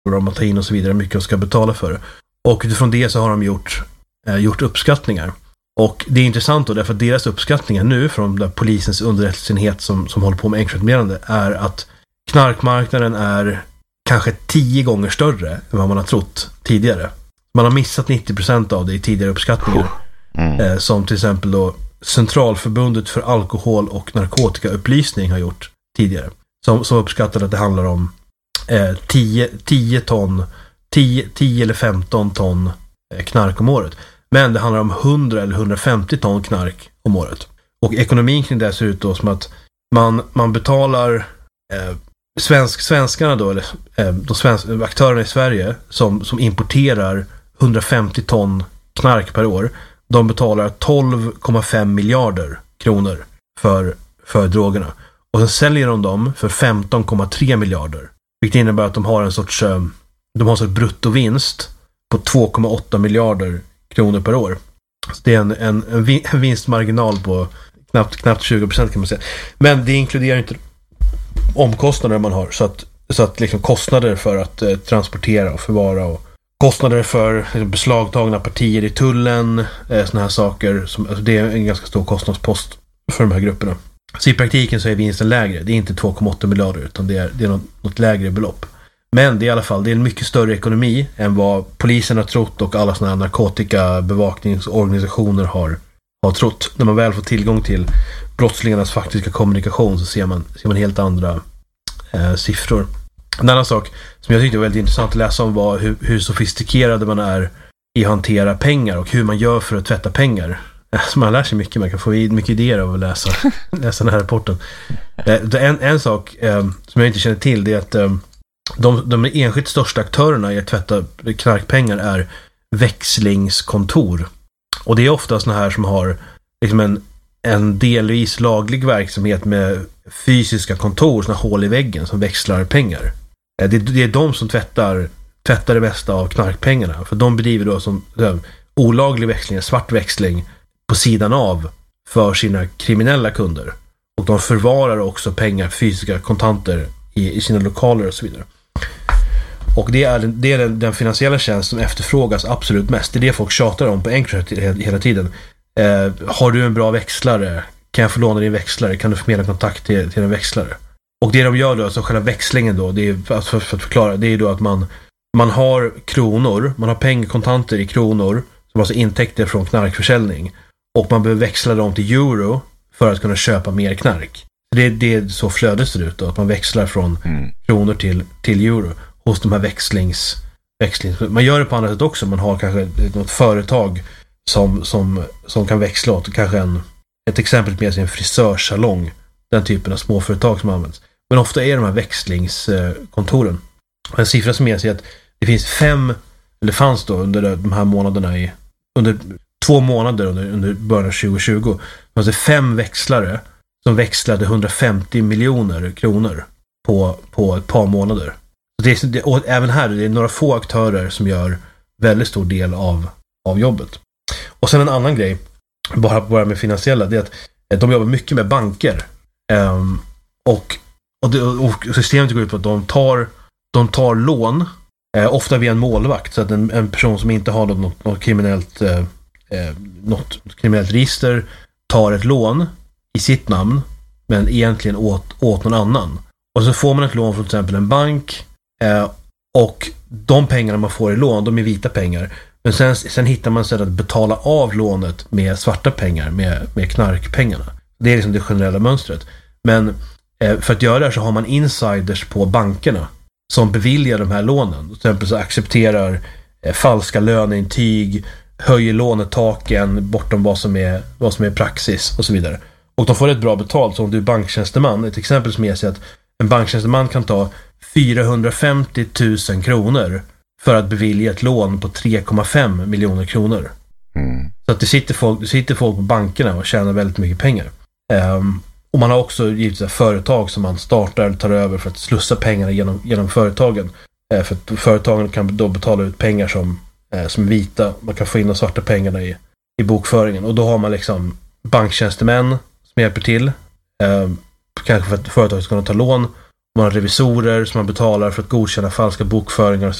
de att ta in och så vidare, mycket de ska betala för det. Och utifrån det så har de gjort uppskattningar. Och det är intressant då, därför att deras uppskattningar nu från där polisens underrättelseenhet som håller på med enkronasmeddelande är att knarkmarknaden är kanske 10 gånger större än vad man har trott tidigare. Man har missat 90% av det i tidigare uppskattningar. Som till exempel då Centralförbundet för alkohol- och narkotikaupplysning har gjort tidigare. Som uppskattade att det handlar om 10 eller 15 ton knark om året. Men det handlar om 100 eller 150 ton knark om året. Och ekonomin kring det ser ut då som att man betalar svenskarna då, eller de svenska aktörerna i Sverige som importerar 150 ton knark per år. De betalar 12,5 miljarder kronor för drogerna. Och sen säljer de dem för 15,3 miljarder. Vilket innebär att de har en sorts bruttovinst på 2,8 miljarder kronor per år. Så det är en vinstmarginal på knappt 20% kan man säga. Men det inkluderar inte omkostnader man har. Så att liksom kostnader för att transportera och förvara och kostnader för liksom beslagtagna partier i tullen, såna här saker. Alltså det är en ganska stor kostnadspost för de här grupperna. Så i praktiken så är vinsten lägre. Det är inte 2,8 miljarder utan det är något lägre belopp. Men det är i alla fall, det är en mycket större ekonomi än vad polisen har trott och alla såna här narkotikabevakningsorganisationer har trott. När man väl får tillgång till brottslingarnas faktiska kommunikation så ser man helt andra siffror. En annan sak som jag tyckte var väldigt intressant att läsa om var hur sofistikerade man är i att hantera pengar och hur man gör för att tvätta pengar. Så man lär sig mycket, man kan få mycket idéer av att läsa den här rapporten. En sak som jag inte känner till det är att de enskilt största aktörerna i att tvätta knarkpengar är växlingskontor. Och det är ofta såna här som har liksom en delvis laglig verksamhet med fysiska kontor, såna hål i väggen som växlar pengar. Det är de som tvättar det mesta av knarkpengarna. För de bedriver då som olaglig växling, svart växling på sidan av för sina kriminella kunder. Och de förvarar också pengar, fysiska kontanter i sina lokaler och så vidare. Och det är den finansiella tjänst som efterfrågas absolut mest. Det är det folk tjatar om på Encrochat hela tiden. Har du en bra växlare? Kan jag få låna din växlare? Kan du förmedla kontakt till en växlare? Och det de gör då, alltså själva växlingen då, det är, för att förklara, det är då att man har kronor, man har pengar, i kronor, som alltså intäkter från knarkförsäljning. Och man behöver växla dem till euro för att kunna köpa mer knark. Det är så flödet ser ut då, att man växlar från kronor till euro hos de här växlings. Man gör det på andra sätt också. Man har kanske något företag som kan växla åt kanske ett exempel med sig en frisörsalong, den typen av småföretag som används. Men ofta är de här växlingskontoren. En siffra som är att det finns fanns då under de här månaderna under 2 månader under början av 2020 fanns det 5 växlare som växlade 150 miljoner kronor på ett par månader. Och även här det är några få aktörer som gör väldigt stor del av jobbet. Och sen en annan grej, bara med finansiella, det är att de jobbar mycket med banker. Och systemet går ut på att de tar lån, ofta via en målvakt, så att en person som inte har något kriminellt register tar ett lån i sitt namn, men egentligen åt någon annan. Och så får man ett lån från till exempel en bank, och de pengarna man får i lån, de är vita pengar. Men sen hittar man sätt att betala av lånet med svarta pengar, med knarkpengarna. Det är liksom det generella mönstret. Men för att göra det så har man insiders på bankerna som beviljar de här lånen. Till exempel så accepterar falska löneintyg, höjer lånetaken bortom vad som är praxis och så vidare. Och de får ett bra betalt. Så om du är banktjänsteman, ett exempel som är så att en banktjänsteman kan ta 450 000 kronor för att bevilja ett lån på 3,5 miljoner kronor. Så att det sitter folk på bankerna och tjänar väldigt mycket pengar. Och man har också givetvis företag som man startar eller tar över för att slussa pengarna genom företagen. För att företagen kan då betala ut pengar som är vita. Man kan få in de svarta pengarna i bokföringen. Och då har man liksom banktjänstemän som hjälper till. Kanske för att företaget ska kunna ta lån. Man har revisorer som man betalar för att godkänna falska bokföringar